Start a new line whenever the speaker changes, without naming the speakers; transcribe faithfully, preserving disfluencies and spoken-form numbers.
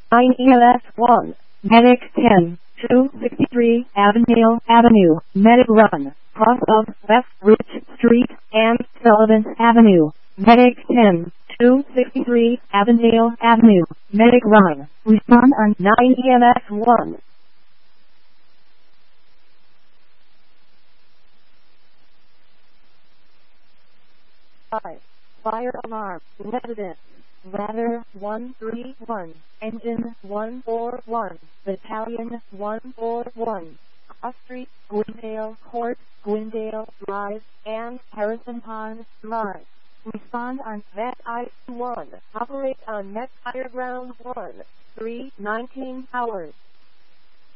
nine E L S one, Medic ten, two sixty-three Avondale Avenue, Medic Run, cross of West Rich Street and Sullivan Avenue, Medic ten, two sixty-three Avondale Avenue, Medic Run, respond on nine E M S one. five. Fire alarm, residence, ladder one three one, engine one four one, battalion one four one, Cross Street, Glendale Court, Glendale Drive, and Harrison Pond Drive. Respond on Vet I one. Operate on Met Fire Ground one. three nineteen hours.